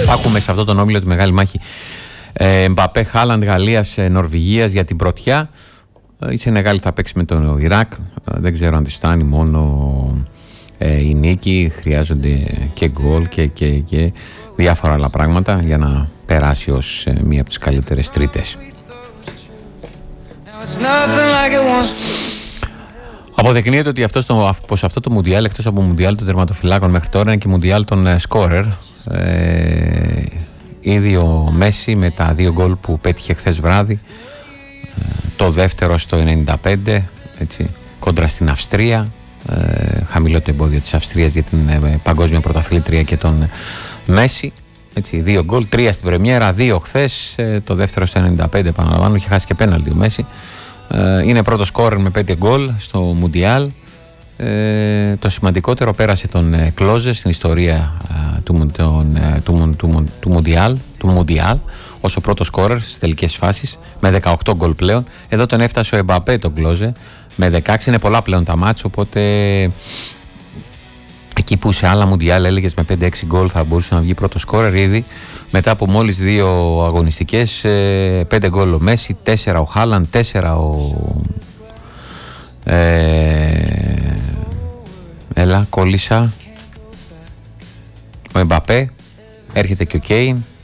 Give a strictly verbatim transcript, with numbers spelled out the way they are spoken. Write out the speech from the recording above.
Θα έχουμε σε αυτό τον όμιλο τη μεγάλη μάχη ε, Μπαπέ, Χάλαντ, Γαλλίας, ε, Νορβηγίας για την πρωτιά. Η Σενεγάλη θα παίξει με τον Ιράκ. Δεν ξέρω αν της φτάνει μόνο ε, η νίκη. Χρειάζονται και γκολ και, και, και διάφορα άλλα πράγματα για να περάσει ως ε, μία από τις καλύτερες τρίτες. Αποδεικνύεται ότι αυτό στο, πως αυτό το Μουντιάλ, εκτός από Μουντιάλ των τερματοφυλάκων μέχρι τώρα, είναι και Μουντιάλ των σκόρερ. Ε, ήδη ο Μέση με τα δύο γκολ που πέτυχε χθες βράδυ, το δεύτερο στο ενενήντα πέντε, έτσι, κόντρα στην Αυστρία, ε, χαμηλό το εμπόδιο της Αυστρίας για την ε, παγκόσμια πρωταθλήτρια και τον Μέση, έτσι, δύο γκολ, τρία στην πρεμιέρα, δύο χθες, ε, το δεύτερο στο ενενήντα πέντε, επαναλαμβάνω, είχε χάσει και πέναλτι ο Μέση. Ε, είναι πρώτο σκόρερ με πέντε γκολ στο Μουντιάλ. Ε, το σημαντικότερο, πέρασε τον ε, Κλόζε στην ιστορία ε, του, τον, ε, του, του, του, Μουντιάλ, του Μουντιάλ ως ο πρώτος σκόρερ στις τελικές φάσεις με δεκαοκτώ γκολ πλέον. Εδώ τον έφτασε ο Εμπαπέ τον Κλόζε με δεκαέξι. Είναι πολλά πλέον τα μάτς, οπότε εκεί που σε άλλα Μουντιάλ έλεγες με πέντε έξι γκολ θα μπορούσε να βγει πρώτο σκόρερ, ήδη μετά από μόλις δύο αγωνιστικές, πέντε γκολ ο Μέση, τέσσερα ο Χάλαντ, τέσσερα ο ε, έλα κόλλησα ο Εμπαπέ, έρχεται και ο Κέιν.